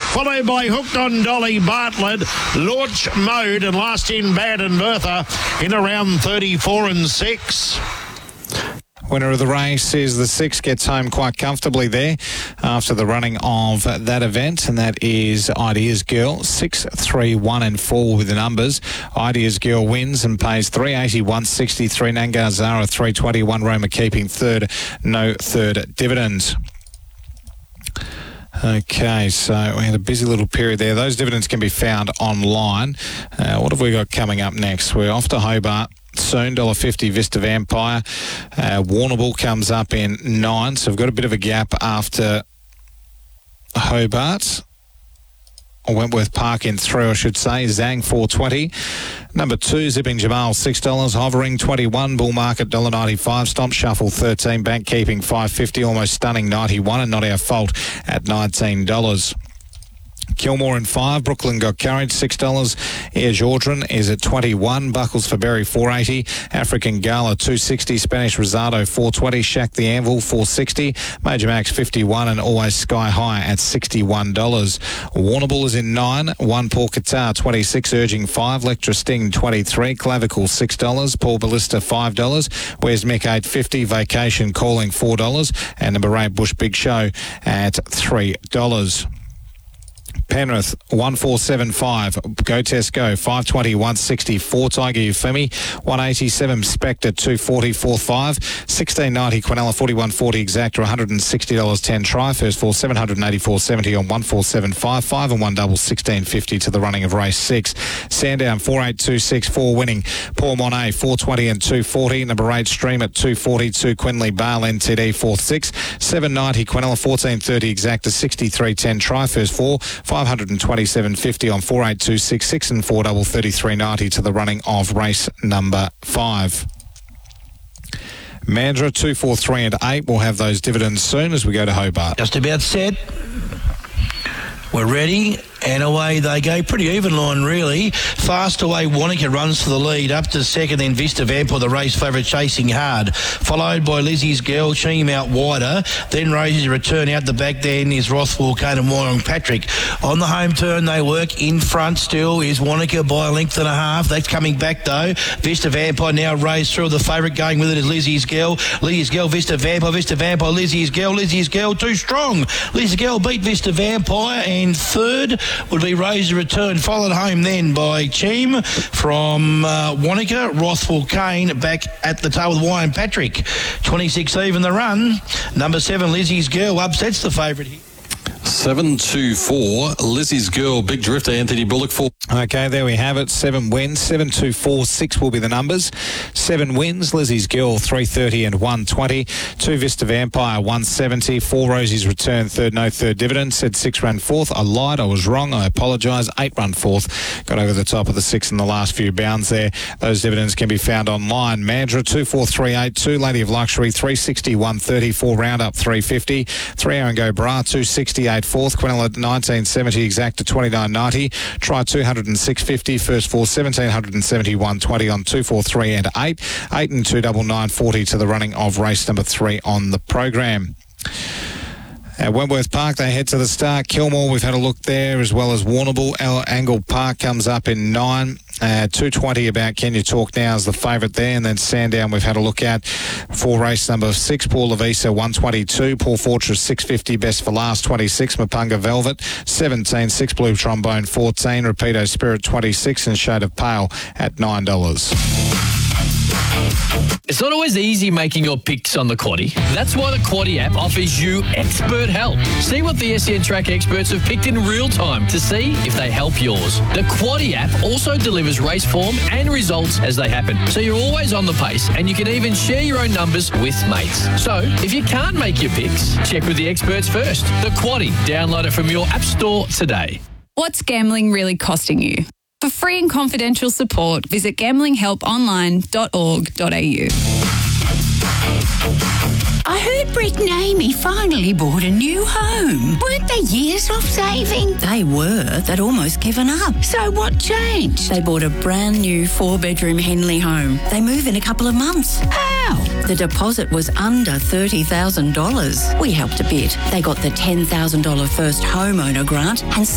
followed by Hooked on Dolly Bartlett, Launch Mode, and last in Bad and Bertha in around 34 and 6. Winner of the race is the 6, gets home quite comfortably there after the running of that event, and that is Ideas Girl. 6, 3, 1 and 4 with the numbers. Ideas Girl wins and pays $3.80, $1.63. Nangar Zara $3.21. Roma keeping third, no third dividends. Okay, so we had a busy little period there. Those dividends can be found online. What have we got coming up next? We're off to Hobart soon, $1.50 Vista Vampire. Warrnambool comes up in 9, so we've got a bit of a gap after Hobart. Or Wentworth Park in 3, I should say. Zang $4.20. Number 2, Zipping Jamal $6. Hovering $21. Bull Market $1.95. Stomp Shuffle $13. Bank Keeping $5.50. Almost Stunning $91. And Not Our Fault at $19. Kilmore in 5. Brooklyn Got Carried $6. Air Jordan is at 21. Buckles for Berry $4.80. African Gala $2.60. Spanish Rosado $4.20. Shack the Anvil $4.60. Major Max $51. And Always Sky High at $61. Warrnambool is in 9. 1 Paul Qatar $26. Urging 5. Lectra Sting $23. Clavicle $6. Paul Ballista $5. Where's Mick $8.50. Vacation Calling $4. And number 8 Bush Big Show at $3. Penrith 1475. Go Tesco 520 160. 4 Tiger Euphemi 187. Spectre 240 45. 1690 Quinella 4140 Exacta $160 10 try. First fall 784.70 on 1475. 5 and 1 double 1650 to the running of race 6. Sandown 4826 4 winning. Paul Monet 420 and 240. Number 8 Stream at 240. 2 Quinley Bale NTD 4-6. 790 Quinella 1430 Exacta 63 10 try. First fall 527.50 on 4826 6 and 4 double 33.90 to the running of race number 5. Mandurah 2, 4, 3 and 8 will have those dividends soon as we go to Hobart. Just about set. We're ready. And away they go. Pretty even line, really. Fast away, Wanaka runs to the lead. Up to second, then Vista Vampire, the race favourite, chasing hard. Followed by Lizzie's Girl, Cheam out wider. Then Rosie's Return out the back. Then is Rothwell, Kane and Wyong Patrick. On the home turn, they work. In front still is Wanaka by a length and a half. That's coming back, though. Vista Vampire now raced through. The favourite going with it is Lizzie's Girl. Lizzie's Girl, Vista Vampire, Lizzie's Girl. Lizzie's Girl, too strong. Lizzie's Girl beat Vista Vampire. And third would be Rosie Return, followed home then by Cheam from Wanaka. Rothwell Kane back at the tail with Wyong Patrick. 26 even the run. Number 7, Lizzie's Girl, upsets the favourite here. 7-2-4, Lizzie's Girl, Big Drifter, Anthony Bullock 4. Okay, there we have it. 7 wins. 7-2-4-6 will be the numbers. 7 wins. Lizzie's Girl 330 and 120. 2 Vista Vampire 170. 4 Rosie's Return third, no third dividend. Said 6 run fourth. I lied. I was wrong. I apologise. 8 run fourth. Got over the top of the 6 in the last few bounds there. Those dividends can be found online. Mandurah 24382. Lady of Luxury 360 130. 4 Roundup 350. 3 Aaron Go Bra 268 fourth. Quinella 1970 Exacta 2990. Try 206.50. First four 1771.20 on 243 and 8. 8 and 299.40 to the running of race number 3 on the program. At Wentworth Park, they head to the start. Kilmore, we've had a look there, as well as Warrnambool. Angle Park comes up in 9. 220 about Can You Talk Now is the favourite there. And then Sandown we've had a look at for race number 6. Paul Lavisa 122. Paul Fortress 650. Best for Last 26. Mapunga Velvet 17. 6 Blue Trombone 14. Rapido Spirit 26. And Shade of Pale at $9. It's not always easy making your picks on the Quaddie. That's why the Quaddie app offers you expert help. See what the SEN Track experts have picked in real time to see if they help yours. The Quaddie app also delivers race form and results as they happen, so you're always on the pace and you can even share your own numbers with mates. So, if you can't make your picks, check with the experts first. The Quaddie. Download it from your app store today. What's gambling really costing you? For free and confidential support, visit gamblinghelponline.org.au. I heard Brett and Amy finally bought a new home. Weren't they years off saving? They were. They'd almost given up. So what changed? They bought a brand new 4-bedroom Henley home. They move in a couple of months. How? The deposit was under $30,000. We helped a bit. They got the $10,000 first homeowner grant and